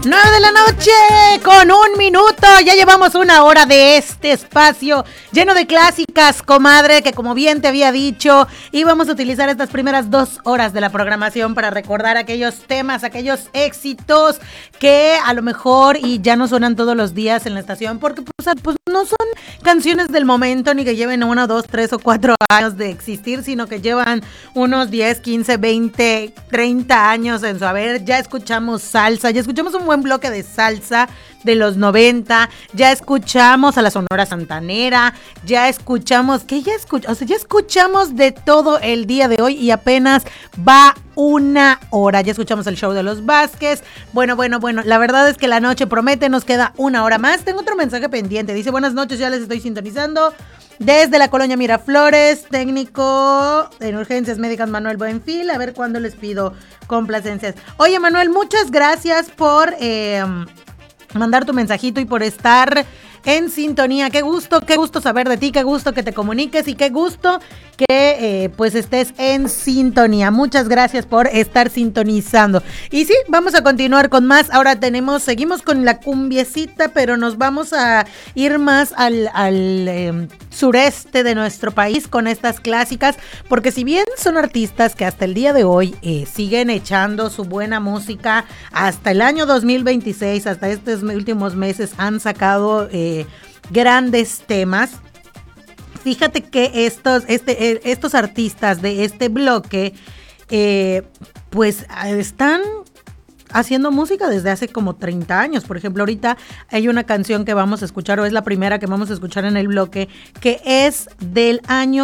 9 de la noche con 1 minuto. Ya llevamos 1 hora de este espacio lleno de clásicas, comadre, que como bien te había dicho, íbamos a utilizar estas primeras 2 horas de la programación para recordar aquellos temas, aquellos éxitos que a lo mejor y ya no suenan todos los días en la estación, porque pues no son canciones del momento ni que lleven 1, 2, 3 o 4 años de existir, sino que llevan unos 10, 15, 20, 30 años en su haber. Ya escuchamos salsa, ya escuchamos un buen bloque de salsa de los 90, ya escuchamos a la Sonora Santanera, ya escuchamos de todo el día de hoy y apenas va 1 hora. Ya escuchamos el show de los Vázquez. Bueno, la verdad es que la noche promete, nos queda 1 hora más. Tengo otro mensaje pendiente, dice: buenas noches, ya les estoy sintonizando desde la colonia Miraflores, técnico en urgencias médicas Manuel Buenfil, a ver cuándo les pido complacencias. Oye, Manuel, muchas gracias por mandar tu mensajito y por estar en sintonía. Qué gusto saber de ti, qué gusto que te comuniques y qué gusto que pues estés en sintonía. Muchas gracias por estar sintonizando. Y sí, vamos a continuar con más. Ahora seguimos con la cumbiecita, pero nos vamos a ir más al sureste de nuestro país con estas clásicas, porque si bien son artistas que hasta el día de hoy siguen echando su buena música, hasta el año 2026, hasta estos últimos meses han sacado grandes temas. Fíjate que estos artistas de este bloque pues están haciendo música desde hace como 30 años. Por ejemplo, ahorita hay una canción que vamos a escuchar, o es la primera que vamos a escuchar en el bloque, que es del año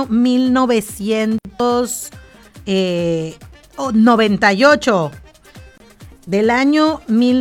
1998. Del año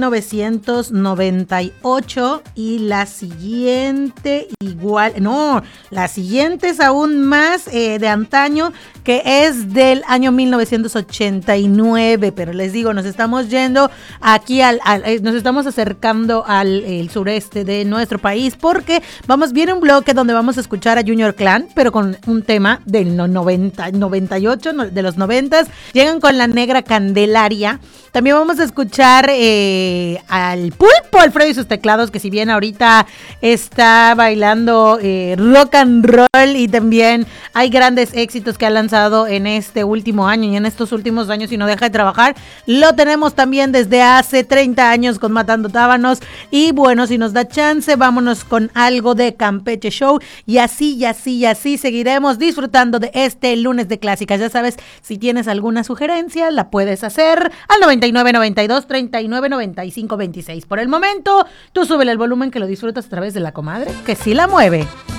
1998, y la siguiente la siguiente es aún más de antaño, que es del año 1989, pero les digo, nos estamos yendo aquí nos estamos acercando al sureste de nuestro país, porque viene un bloque donde vamos a escuchar a Junior Clan, pero con un tema del 98, de los 90s, llegan con La Negra Candelaria. También vamos a escuchar al Pulpo Alfredo y sus teclados, que si bien ahorita está bailando rock and roll, y también hay grandes éxitos que ha lanzado en este último año y en estos últimos años y no deja de trabajar, lo tenemos también desde hace 30 años con Matando Tábanos. Y bueno, si nos da chance, vámonos con algo de Campeche Show, y así seguiremos disfrutando de este lunes de clásicas. Ya sabes, si tienes alguna sugerencia, la puedes hacer al 9992-399526. Por el momento, tú súbele el volumen, que lo disfrutas a través de la comadre, que sí la mueve.